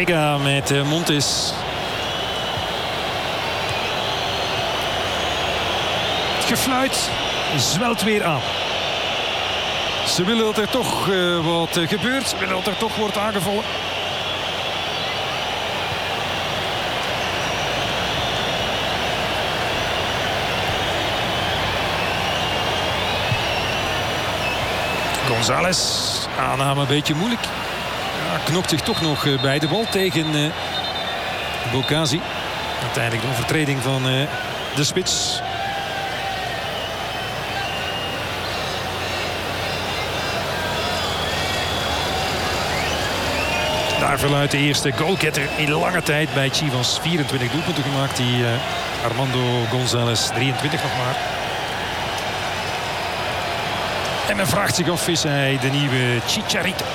Vega met Montes. Het gefluit zwelt weer aan. Ze willen dat er toch wat gebeurt. Ze willen dat er toch wordt aangevallen. González, aanname een beetje moeilijk. Ja, knokt zich toch nog bij de bal tegen Bocasi. Uiteindelijk de overtreding van de spits. Daar verluidt de eerste goalgetter in lange tijd bij Chivas. 24 doelpunten gemaakt, die Armando González, 23 nog maar. En men vraagt zich af, is hij de nieuwe Chicharito?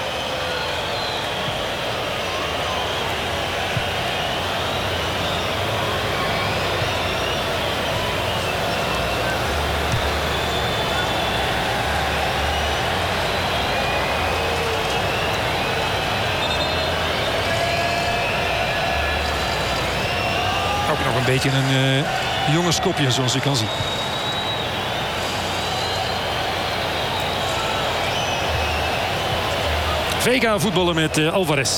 Ook nog een beetje een jongenskopje, zoals je kan zien. Vega voetballen met Alvarez.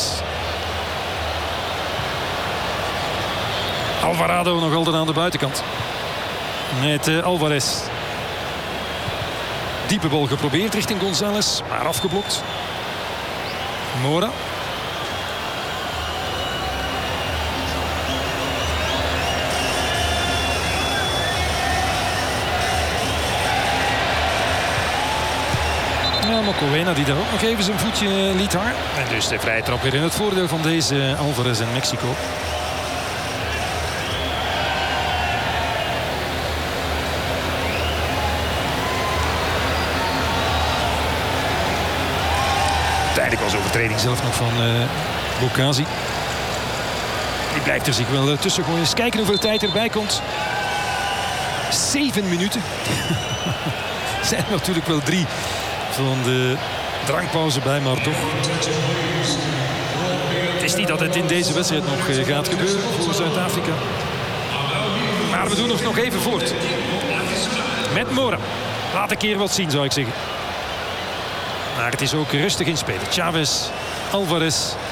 Alvarado nog altijd aan de buitenkant. Met Alvarez. Diepe bal geprobeerd richting González, maar afgeblokt. Mora. Ja, Mocoena die daar ook nog even zijn voetje liet hangen. En dus de vrije trap weer in het voordeel van deze Alvarez en Mexico. Uiteindelijk was de overtreding zelf nog van Bocasi. Die blijft er zich wel tussen gooien. Eens kijken hoeveel tijd erbij komt. 7 minuten. Zijn er natuurlijk wel 3 van de drankpauze bij, maar toch. Het is niet dat het in deze wedstrijd nog gaat gebeuren voor Zuid-Afrika. Maar we doen ons nog even voort. Met Mora. Laat een keer wat zien, zou ik zeggen. Maar het is ook rustig in spelen. Chavez, Alvarez